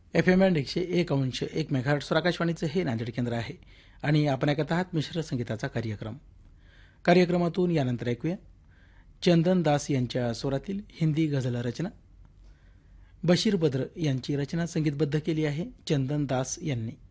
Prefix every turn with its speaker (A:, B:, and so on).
A: FM band 101.1 मेगाहर्ट्झवर आकाशवाणीचं हे नांदेड केंद्र आहे आणि आपण ऐकत आहात मिश्र संगीताचा कार्यक्रमातून यानंतर ऐकूया चंदन दास यांच्या स्वरातील हिंदी गझल रचना. बशीर बद्र यांची रचना संगीतबद्ध केली आहे चंदन दास यांनी.